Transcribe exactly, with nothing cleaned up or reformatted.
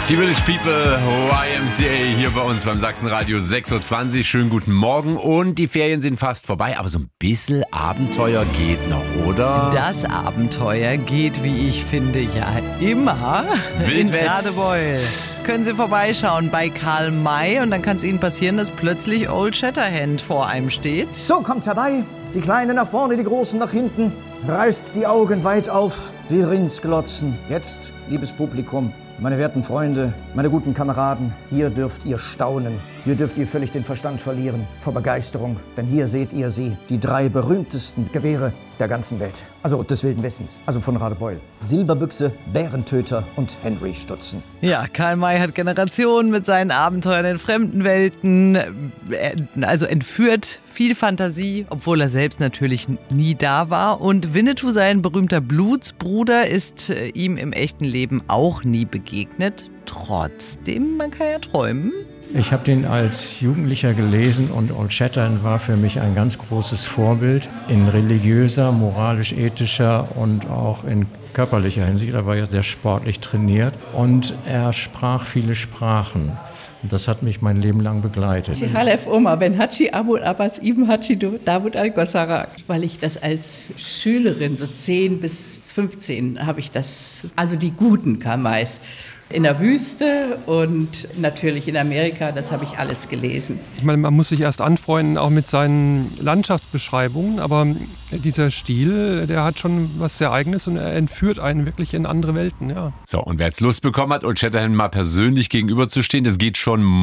Die Village People, Y M C A hier bei uns beim Sachsenradio sechs Uhr zwanzig. Schönen guten Morgen und die Ferien sind fast vorbei, aber so ein bisschen Abenteuer geht noch, oder? Das Abenteuer geht, wie ich finde, ja immer Wildwest. in Radebeul. Können Sie vorbeischauen bei Karl May und dann kann es Ihnen passieren, dass plötzlich Old Shatterhand vor einem steht. So, kommt herbei. Die Kleinen nach vorne, die Großen nach hinten. Reißt die Augen weit auf, wie Rindsglotzen. Jetzt, liebes Publikum, meine werten Freunde, meine guten Kameraden, hier dürft ihr staunen. Hier dürft ihr völlig den Verstand verlieren vor Begeisterung. Denn hier seht ihr sie, die drei berühmtesten Gewehre der ganzen Welt. Also des Wilden Westens, also von Radebeul. Silberbüchse, Bärentöter und Henry Stutzen. Ja, Karl May hat Generationen mit seinen Abenteuern in fremden Welten, also entführt, viel Fantasie, obwohl er selbst natürlich nie da war. Und Winnetou, sein berühmter Blutsbruder, ist ihm im echten Leben auch nie begegnet. Trotzdem, man kann ja träumen. Ich habe den als Jugendlicher gelesen und Old Shatterhand war für mich ein ganz großes Vorbild in religiöser, moralisch-ethischer und auch in körperlicher Hinsicht. Er war ja sehr sportlich trainiert und er sprach viele Sprachen. Und das hat mich mein Leben lang begleitet. Weil ich das als Schülerin, so zehn bis fünfzehn, habe ich das, also die guten Kamais, in der Wüste und natürlich in Amerika, das habe ich alles gelesen. Ich meine, man muss sich erst anfreunden, auch mit seinen Landschaftsbeschreibungen, aber dieser Stil, der hat schon was sehr Eigenes und er entführt einen wirklich in andere Welten, ja. So, und wer jetzt Lust bekommen hat, Old Shatterhand mal persönlich gegenüberzustehen, das geht schon